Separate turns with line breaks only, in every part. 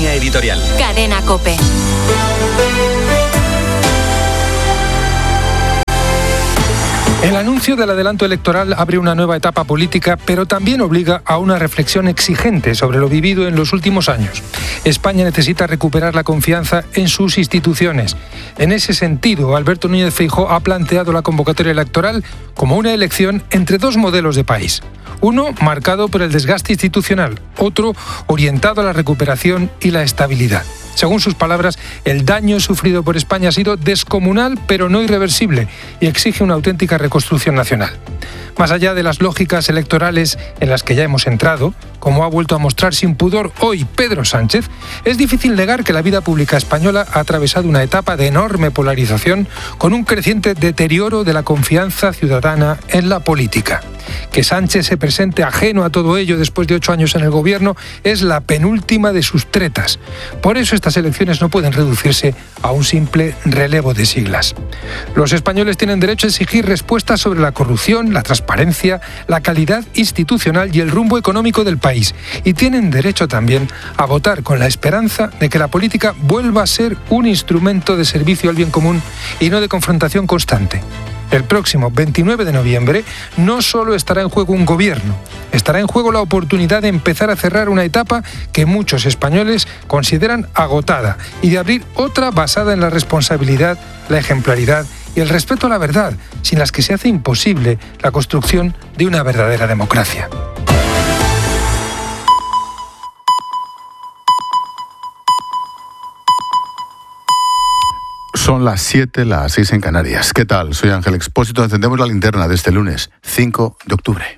Línea editorial.
Cadena COPE.
El anuncio del adelanto electoral abre una nueva etapa política, pero también obliga a una reflexión exigente sobre lo vivido en los últimos años. España necesita recuperar la confianza en sus instituciones. En ese sentido, Alberto Núñez Feijóo ha planteado la convocatoria electoral como una elección entre dos modelos de país. Uno marcado por el desgaste institucional, otro orientado a la recuperación y la estabilidad. Según sus palabras, el daño sufrido por España ha sido descomunal, pero no irreversible, y exige una auténtica reconstrucción nacional. Más allá de las lógicas electorales en las que ya hemos entrado, como ha vuelto a mostrar sin pudor hoy Pedro Sánchez, es difícil negar que la vida pública española ha atravesado una etapa de enorme polarización con un creciente deterioro de la confianza ciudadana en la política. Que Sánchez se presente ajeno a todo ello después de 8 años en el gobierno es la penúltima de sus tretas. Por eso estas elecciones no pueden reducirse a un simple relevo de siglas. Los españoles tienen derecho a exigir respuestas sobre la corrupción, la transparencia, la calidad institucional y el rumbo económico del país. Y tienen derecho también a votar con la esperanza de que la política vuelva a ser un instrumento de servicio al bien común y no de confrontación constante. El próximo 29 de noviembre no solo estará en juego un gobierno, estará en juego la oportunidad de empezar a cerrar una etapa que muchos españoles consideran agotada y de abrir otra basada en la responsabilidad, la ejemplaridad y el respeto a la verdad, sin las que se hace imposible la construcción de una verdadera democracia.
Son las 7, las 6 en Canarias. ¿Qué tal? Soy Ángel Expósito. Encendemos la linterna de este lunes, 5 de octubre.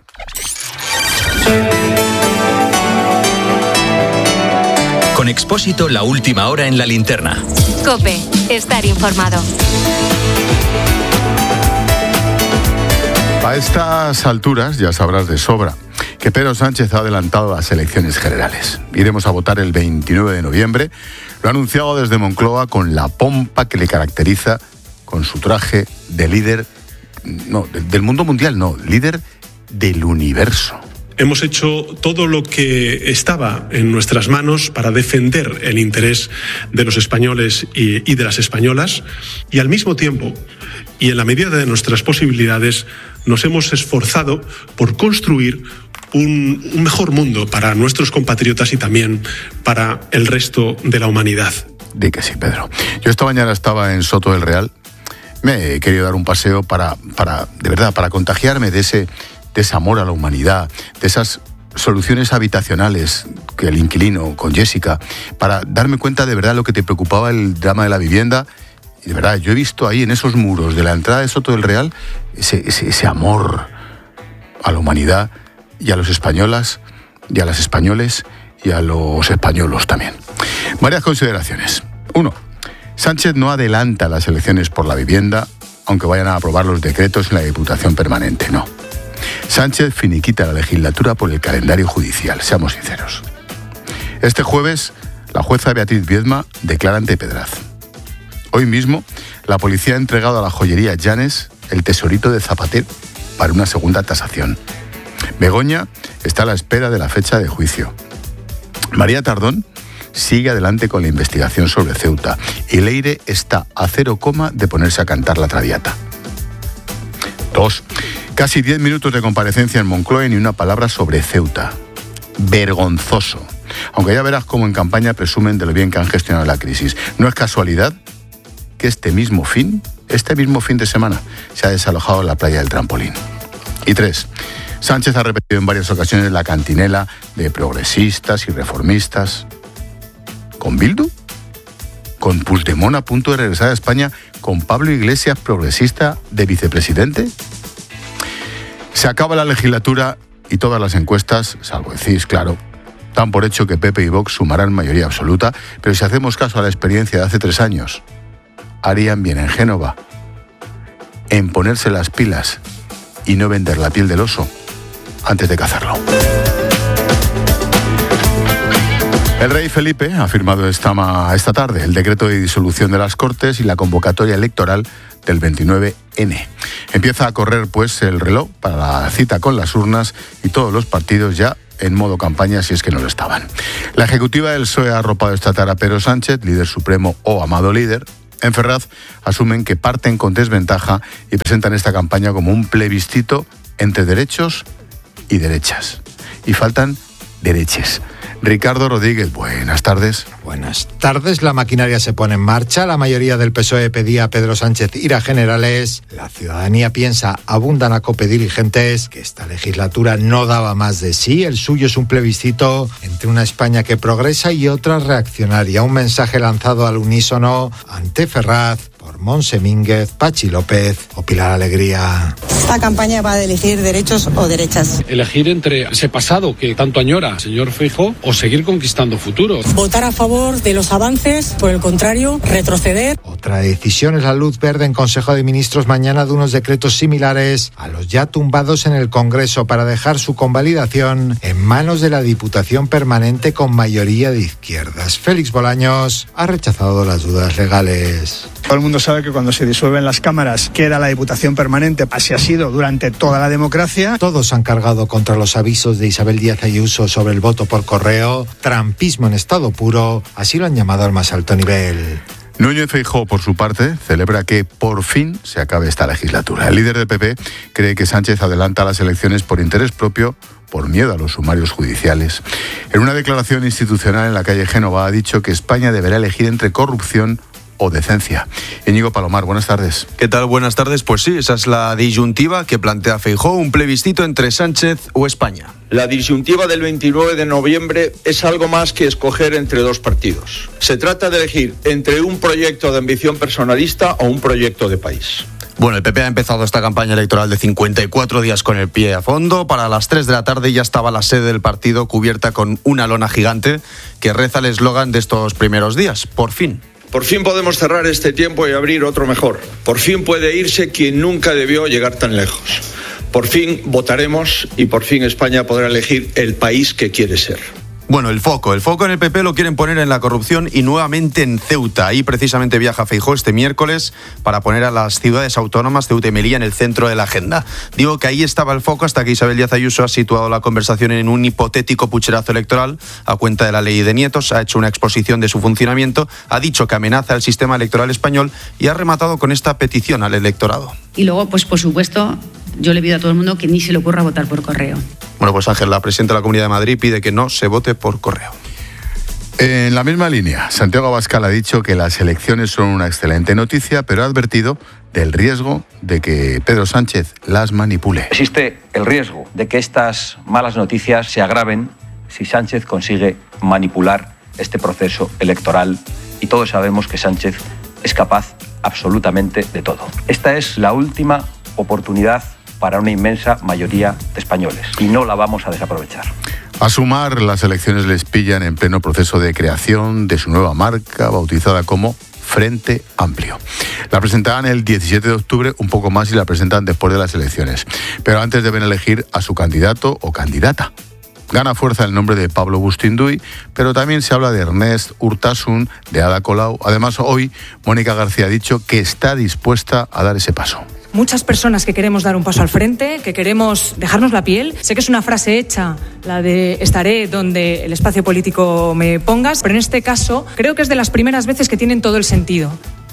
Con Expósito, la última hora en la linterna.
COPE. Estar informado.
A estas alturas ya sabrás de sobra que Pedro Sánchez ha adelantado las elecciones generales. Iremos a votar el 29 de noviembre. Lo ha anunciado desde Moncloa con la pompa que le caracteriza, con su traje de líder, no, del mundo mundial, no, líder del universo.
Hemos hecho todo lo que estaba en nuestras manos para defender el interés de los españoles y de las españolas, y al mismo tiempo, y en la medida de nuestras posibilidades, nos hemos esforzado por construir un mejor mundo para nuestros compatriotas y también para el resto de la humanidad.
Di que sí, Pedro. Yo esta mañana estaba en Soto del Real. Me he querido dar un paseo para contagiarme de ese amor a la humanidad, de esas soluciones habitacionales que el inquilino con Jessica, para darme cuenta de verdad lo que te preocupaba, el drama de la vivienda. Y de verdad, yo he visto ahí en esos muros de la entrada de Soto del Real ese amor a la humanidad y a los españolas y a las españoles y a los españolos también. Varias consideraciones. 1. Sánchez no adelanta las elecciones por la vivienda, aunque vayan a aprobar los decretos en la Diputación Permanente, no. Sánchez finiquita la legislatura por el calendario judicial, seamos sinceros. Este jueves, la jueza Beatriz Viedma declara ante Pedraz. Hoy mismo, la policía ha entregado a la joyería Llanes el tesorito de Zapatero para una segunda tasación. Begoña está a la espera de la fecha de juicio. María Tardón sigue adelante con la investigación sobre Ceuta y Leire está a 0, de ponerse a cantar la Traviata. 2. Casi 10 minutos de comparecencia en Moncloa y ni una palabra sobre Ceuta. Vergonzoso. Aunque ya verás cómo en campaña presumen de lo bien que han gestionado la crisis. No es casualidad que este mismo fin de semana se ha desalojado en la playa del Trampolín. Y 3. Sánchez ha repetido en varias ocasiones la cantinela de progresistas y reformistas. ¿Con Bildu? ¿Con Puigdemont a punto de regresar a España? ¿Con Pablo Iglesias, progresista, de vicepresidente? Se acaba la legislatura y todas las encuestas, salvo el CIS, claro, dan por hecho que PP y Vox sumarán mayoría absoluta, pero si hacemos caso a la experiencia de hace 3 años, harían bien en Génova en ponerse las pilas y no vender la piel del oso antes de cazarlo. El rey Felipe ha firmado esta tarde el decreto de disolución de las Cortes y la convocatoria electoral del 29N. Empieza a correr pues el reloj para la cita con las urnas y todos los partidos ya en modo campaña si es que no lo estaban. La ejecutiva del PSOE ha arropado esta tarde a Pedro Sánchez, líder supremo o amado líder. En Ferraz asumen que parten con desventaja y presentan esta campaña como un plebiscito entre derechos y derechas. Y faltan dereches. Ricardo Rodríguez, buenas tardes.
Buenas tardes. La maquinaria se pone en marcha. La mayoría del PSOE pedía a Pedro Sánchez ir a generales. La ciudadanía piensa, abundan a COPE dirigentes, que esta legislatura no daba más de sí. El suyo es un plebiscito entre una España que progresa y otra reaccionaria. Un mensaje lanzado al unísono ante Ferraz por Montse Mínguez, Pachi López o Pilar Alegría.
Esta campaña va a elegir derechos o derechas.
Elegir entre ese pasado que tanto añora señor Feijóo o seguir conquistando futuro.
Votar a favor de los avances, por el contrario, retroceder.
Otra decisión es la luz verde en Consejo de Ministros mañana de unos decretos similares a los ya tumbados en el Congreso para dejar su convalidación en manos de la Diputación Permanente con mayoría de izquierdas. Félix Bolaños ha rechazado las dudas legales.
Todo el mundo sabe que cuando se disuelven las cámaras queda la Diputación Permanente. Así ha sido durante toda la democracia.
Todos han cargado contra los avisos de Isabel Díaz Ayuso sobre el voto por correo. Trampismo en estado puro, así lo han llamado al más alto nivel.
Núñez Feijóo, por su parte, celebra que por fin se acabe esta legislatura. El líder del PP cree que Sánchez adelanta las elecciones por interés propio, por miedo a los sumarios judiciales. En una declaración institucional en la calle Génova ha dicho que España deberá elegir entre corrupción o decencia. Íñigo Palomar, buenas tardes.
¿Qué tal? Buenas tardes. Pues sí, esa es la disyuntiva que plantea Feijóo, un plebiscito entre Sánchez o España.
La disyuntiva del 29 de noviembre es algo más que escoger entre dos partidos. Se trata de elegir entre un proyecto de ambición personalista o un proyecto de país.
Bueno, el PP ha empezado esta campaña electoral de 54 días con el pie a fondo. Para las 3 de la tarde ya estaba la sede del partido cubierta con una lona gigante que reza el eslogan de estos primeros días. Por fin.
Por fin podemos cerrar este tiempo y abrir otro mejor. Por fin puede irse quien nunca debió llegar tan lejos. Por fin votaremos y por fin España podrá elegir el país que quiere ser.
Bueno, el foco en el PP lo quieren poner en la corrupción y nuevamente en Ceuta. Ahí precisamente viaja Feijóo este miércoles para poner a las ciudades autónomas Ceuta y Melilla en el centro de la agenda. Digo que ahí estaba el foco hasta que Isabel Díaz Ayuso ha situado la conversación en un hipotético pucherazo electoral a cuenta de la ley de nietos, ha hecho una exposición de su funcionamiento, ha dicho que amenaza el sistema electoral español y ha rematado con esta petición al electorado.
Y luego, pues por supuesto, yo le pido a todo el mundo que ni se le ocurra votar por correo.
Bueno, pues Ángel, la presidenta de la Comunidad de Madrid, pide que no se vote por correo.
En la misma línea, Santiago Abascal ha dicho que las elecciones son una excelente noticia, pero ha advertido del riesgo de que Pedro Sánchez las manipule.
Existe el riesgo de que estas malas noticias se agraven si Sánchez consigue manipular este proceso electoral, y todos sabemos que Sánchez es capaz absolutamente de todo. Esta es la última oportunidad para una inmensa mayoría de españoles y no la vamos a desaprovechar.
A Sumar, las elecciones les pillan en pleno proceso de creación de su nueva marca, bautizada como Frente Amplio. La presentarán el 17 de octubre, un poco más, y la presentan después de las elecciones. Pero antes deben elegir a su candidato o candidata. Gana fuerza el nombre de Pablo Bustinduy, pero también se habla de Ernest Urtasun, de Ada Colau. Además, hoy Mónica García ha dicho que está dispuesta a dar ese paso.
Muchas personas que queremos dar un paso al frente, que queremos dejarnos la piel. Sé que es una frase hecha, la de estaré donde el espacio político me pongas, pero en este caso creo que es de las primeras veces que tienen todo el sentido.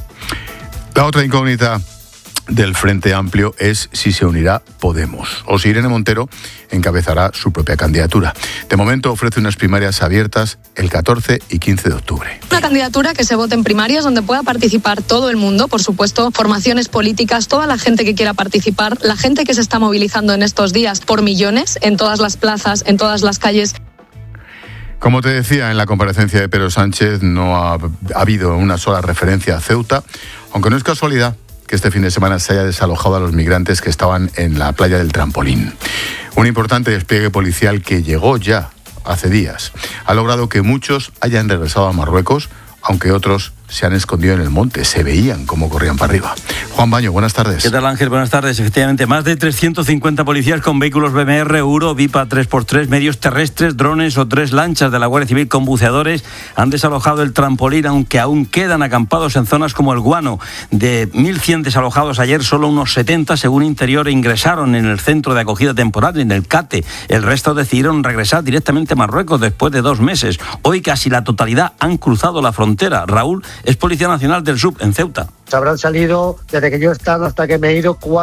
La otra incógnita del Frente Amplio es si se unirá Podemos o si Irene Montero encabezará su propia candidatura. De momento ofrece unas primarias abiertas el 14 y 15 de octubre.
Una candidatura que se vote en primarias donde pueda participar todo el mundo, por supuesto, formaciones políticas, toda la gente que quiera participar, la gente que se está movilizando en estos días por millones en todas las plazas, en todas las calles.
Como te decía, en la comparecencia de Pedro Sánchez no ha habido una sola referencia a Ceuta, aunque no es casualidad que este fin de semana se haya desalojado a los migrantes que estaban en la playa del Trampolín. Un importante despliegue policial que llegó ya hace días ha logrado que muchos hayan regresado a Marruecos, aunque otros se han escondido en el monte, se veían cómo corrían para arriba. Juan Baño, buenas tardes.
¿Qué tal, Ángel? Buenas tardes. Efectivamente, más de 350 policías con vehículos BMR, Euro, Vipa 3x3, medios terrestres, drones o 3 lanchas de la Guardia Civil con buceadores han desalojado el trampolín, aunque aún quedan acampados en zonas como el Guano. De 1.100 desalojados ayer, solo unos 70, según Interior, ingresaron en el centro de acogida temporal, en el CATE. El resto decidieron regresar directamente a Marruecos después de 2 meses. Hoy casi la totalidad han cruzado la frontera. Raúl es Policía Nacional del SUB en Ceuta.
Habrán salido, desde que yo he estado hasta que me he ido, 4